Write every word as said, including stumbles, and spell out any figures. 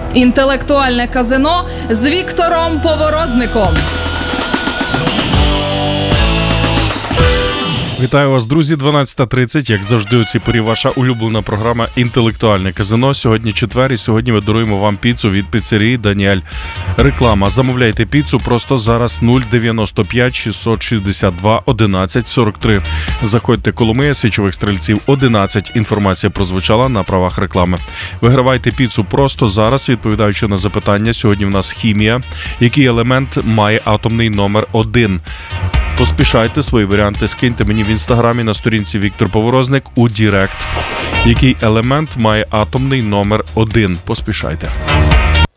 Інтелектуальне казино з Віктором Поворозником. Вітаю вас, друзі, дванадцята тридцять. Як завжди, у цій порі ваша улюблена програма «Інтелектуальне казино». Сьогодні четвер, і сьогодні ми даруємо вам піцу від піцерії «Даніель». Реклама. Замовляйте піцу просто зараз. Нуль дев'яносто п'ять шістсот шістдесят два одинадцять сорок три. Заходьте, Коломия, Січових Стрільців одинадцять. Інформація прозвучала на правах реклами. Вигравайте піцу просто зараз, відповідаючи на запитання. Сьогодні в нас хімія. Який елемент має атомний номер один? Поспішайте, свої варіанти скиньте мені в інстаграмі на сторінці Віктор Поворозник у Дірект. Який елемент має атомний номер один? Поспішайте.